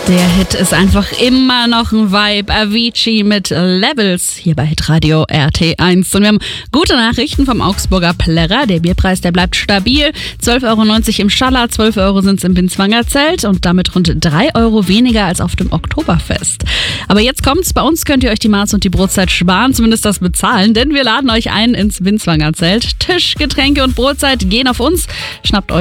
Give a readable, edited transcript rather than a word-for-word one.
Der Hit ist einfach immer noch ein Vibe. Avicii mit Levels hier bei Hitradio RT1. Und wir haben gute Nachrichten vom Augsburger Plärrer. Der Bierpreis, der bleibt stabil. 12,90 € im Schaller, 12 € sind es im Binswanger Zelt und damit rund 3 € weniger als auf dem Oktoberfest. Aber jetzt kommt's, bei uns könnt ihr euch die Maß und die Brotzeit sparen, zumindest das bezahlen, denn wir laden euch ein ins Binswanger Zelt. Tisch, Getränke und Brotzeit gehen auf uns. Schnappt euch